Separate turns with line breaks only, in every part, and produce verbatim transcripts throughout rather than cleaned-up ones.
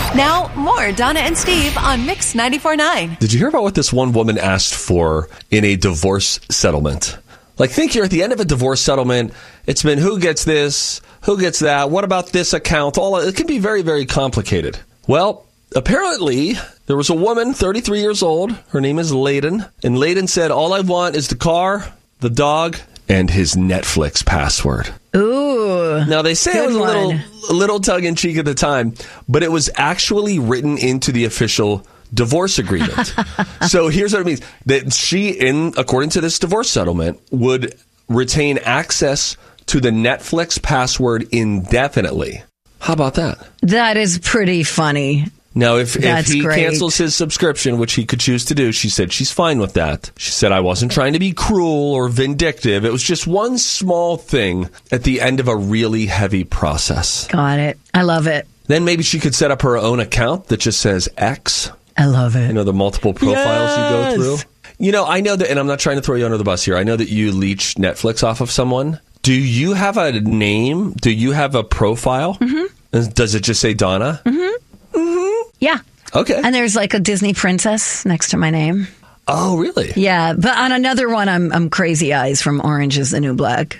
Now, more Donna and Steve on Mix ninety-four point nine.
Did you hear about what this one woman asked for in a divorce settlement? Like, think you're at the end of a divorce settlement. It's been who gets this, who gets that, what about this account? All it can be very, very complicated. Well, apparently, there was a woman, thirty-three years old. Her name is Layden. And Layden said, all I want is the car, the dog, and his Netflix password.
Ooh.
Now, they say it was a little, a little tongue-in-cheek at the time, but it was actually written into the official divorce agreement. So here's what it means. That she, in according to this divorce settlement, would retain access to the Netflix password indefinitely. How about that?
That is pretty funny.
Now, if, if he
great.
cancels his subscription, which he could choose to do, she said she's fine with that. She said, I wasn't trying to be cruel or vindictive. It was just one small thing at the end of a really heavy process.
Got it. I love it.
Then maybe she could set up her own account that just says X.
I love it.
You know, the multiple profiles
yes.
you go through. You know, I know that, and I'm not trying to throw you under the bus here. I know that you leech Netflix off of someone. Do you have a name? Do you have a profile?
Mm-hmm.
Does it just say Donna?
Mm-hmm. Yeah.
Okay.
And there's like a Disney princess next to my name.
Oh, really?
Yeah. But on another one, I'm I'm Crazy Eyes from Orange is the New Black.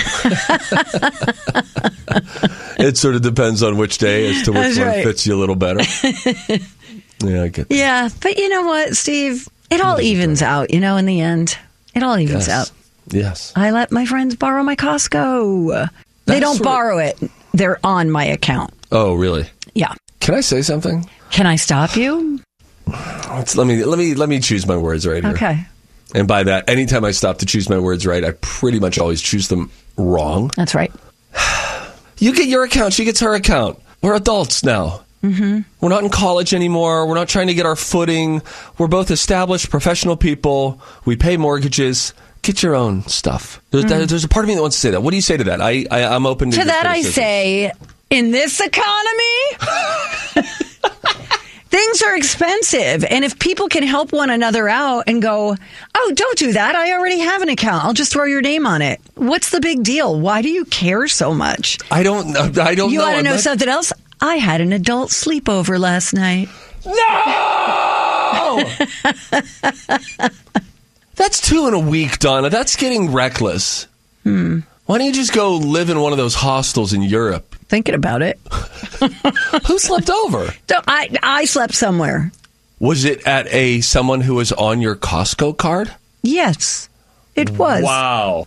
It sort of depends on which day as to which
That's
one
right.
fits you a little better. Yeah, I get that.
Yeah. But you know what, Steve? It all evens out, you know, in the end. It all evens
Yes.
out.
Yes.
I let my friends borrow my Costco. They
That's
don't
sort of-
borrow it. They're on my account.
Oh, really?
Yeah.
Can I say something?
Can I stop you?
Let's, let me let me let me choose my words right here.
Okay.
And by that, anytime I stop to choose my words right, I pretty much always choose them wrong.
That's right.
You get your account, she gets her account. We're adults now. Mm-hmm. We're not in college anymore. We're not trying to get our footing. We're both established professional people. We pay mortgages. Get your own stuff. There's, mm. there's a part of me that wants to say that. What do you say to that? I, I, I'm open to
To that I
criticism.
say, in this economy, things are expensive. And if people can help one another out and go, oh, don't do that. I already have an account. I'll just throw your name on it. What's the big deal? Why do you care so much?
I don't I don't
you
know.
want to
I'm
know
not...
something else? I had an adult sleepover last night.
No! That's two in a week, Donna. That's getting reckless.
Hmm.
Why don't you just go live in one of those hostels in Europe?
Thinking about it.
Who slept over?
I, I slept somewhere.
Was it at a someone who was on your Costco card?
Yes, it was.
Wow.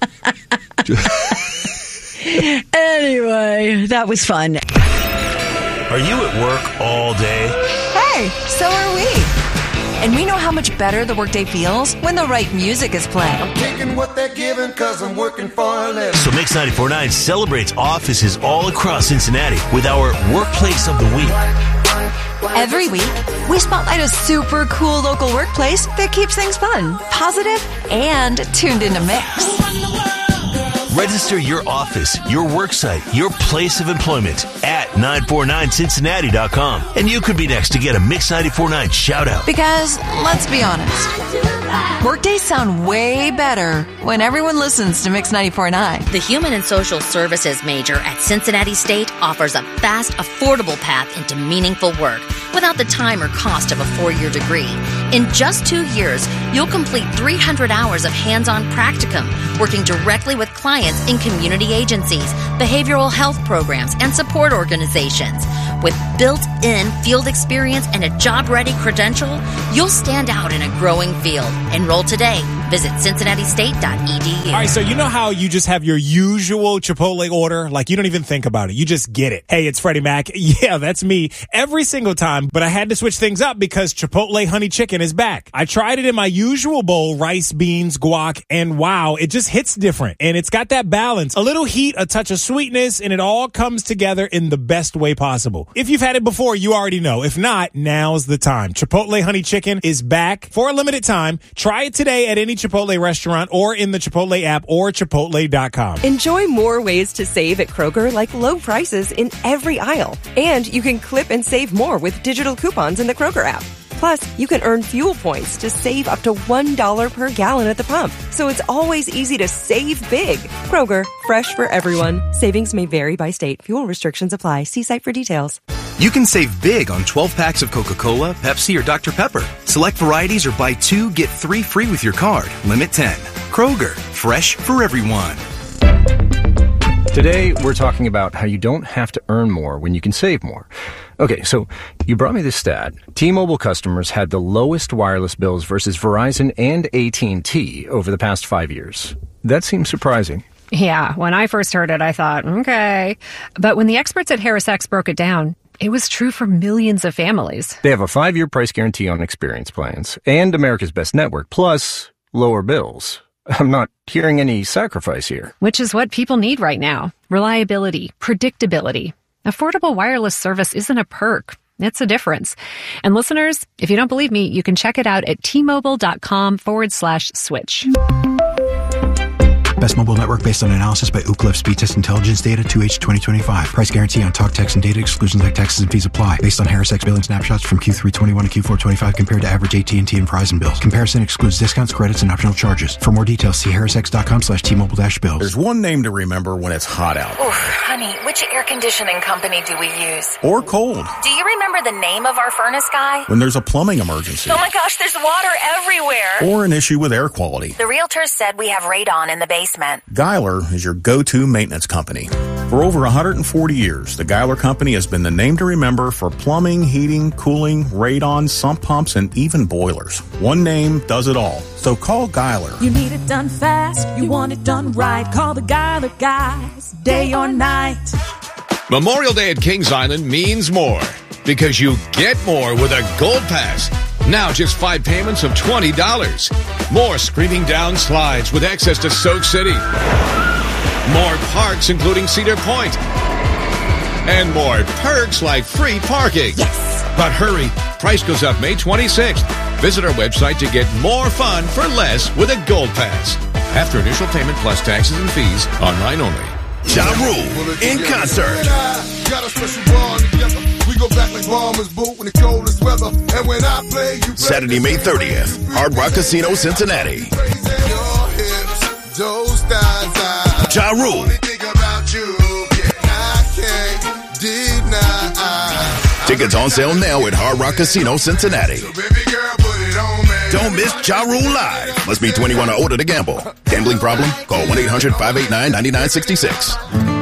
Anyway, that was fun.
Are you at work all day?
Hey, so are we. And we know how much better the workday feels when the right music is playing.
I'm taking what they're giving because I'm working for a living.
So Mix ninety-four point nine celebrates offices all across Cincinnati with our Workplace of the Week.
Every week, we spotlight a super cool local workplace that keeps things fun, positive, and tuned into Mix.
Register your office, your work site, your place of employment at nine four nine cincinnati dot com. And you could be next to get a Mix ninety-four point nine shout out.
Because, let's be honest, workdays sound way better when everyone listens to Mix ninety-four point nine.
The Human and Social Services major at Cincinnati State offers a fast, affordable path into meaningful work without the time or cost of a four-year degree. In just two years, you'll complete three hundred hours of hands-on practicum, working directly with clients in community agencies, behavioral health programs, and support organizations. With built-in field experience and a job-ready credential, you'll stand out in a growing field. Enroll today. Visit cincinnati state dot e d u.
All right, so you know how you just have your usual Chipotle order? Like, you don't even think about it. You just get it. Hey, it's Freddie Mac. Yeah, that's me every single time. But I had to switch things up because Chipotle Honey Chicken is back. I tried it in my usual bowl, rice, beans, guac, and wow, it just hits different. And it's got that balance. A little heat, a touch of sweetness, and it all comes together in the best way possible. If you've had it before, you already know. If not, now's the time. Chipotle Honey Chicken is back for a limited time. Try it today at any Chipotle restaurant or in the Chipotle app or chipotle dot com.
Enjoy more ways to save at Kroger, like low prices in every aisle. And you can clip and save more with digital coupons in the Kroger app. Plus, you can earn fuel points to save up to one dollar per gallon at the pump. So it's always easy to save big. Kroger, fresh for everyone. Savings may vary by state. Fuel restrictions apply. See site for details.
You can save big on twelve packs of Coca-Cola, Pepsi, or Doctor Pepper. Select varieties or buy two, get three free with your card. Limit ten. Kroger, fresh for everyone.
Today, we're talking about how you don't have to earn more when you can save more. Okay, so you brought me this stat. T-Mobile customers had the lowest wireless bills versus Verizon and A T and T over the past five years. That seems surprising.
Yeah, when I first heard it, I thought, okay. But when the experts at HarrisX broke it down, it was true for millions of families.
They have a five-year price guarantee on experience plans and America's Best Network, plus lower bills. I'm not hearing any sacrifice here.
Which is what people need right now. Reliability, predictability. Affordable wireless service isn't a perk. It's a difference. And listeners, if you don't believe me, you can check it out at T-Mobile.com forward slash switch.
Best mobile network based on analysis by Ookla Speed Test Intelligence data two H twenty twenty-five. Price guarantee on talk, text, and data. Exclusions like taxes and fees apply. Based on HarrisX billing snapshots from Q three twenty-one to Q four twenty-five compared to average A T and T and Verizon bills. Comparison excludes discounts, credits, and optional charges. For more details, see HarrisX.com slash T-Mobile dash bills.
There's one name to remember when it's hot out.
Oof, honey, which air conditioning company do we use?
Or cold.
Do you remember the name of our furnace guy?
When there's a plumbing emergency.
Oh my gosh, there's water everywhere.
Or an issue with air quality.
The realtors said we have radon in the basement.
Geiler is your go-to maintenance company. For over one hundred forty years, the Geiler Company has been the name to remember for plumbing, heating, cooling, radon, sump pumps, and even boilers. One name does it all. So call Geiler.
You need it done fast. You want it done right. Call the Geiler guys, day or night.
Memorial Day at Kings Island means more because you get more with a Gold Pass. Now just five payments of twenty dollars. More screaming down slides with access to Soak City. More parks, including Cedar Point. And more perks like free parking.
Yes!
But hurry, price goes up May twenty-sixth. Visit our website to get more fun for less with a Gold Pass. After initial payment plus taxes and fees, online only.
Ja Rule in concert.
Got a special bond together. We go back like bombers boot when the coldest weather. And when I play, you
Saturday, May thirtieth, Hard Rock Casino, Cincinnati.
Your hips, those thighs, I
Ja Rule.
only think about you. Yeah, I can't deny.
Tickets on sale now at Hard Rock Casino, Cincinnati.
So baby girl, put it on me.
Don't miss Ja Rule Live. Must be twenty-one or older to gamble. Gambling problem? Call one eight hundred five eight nine nine nine six six.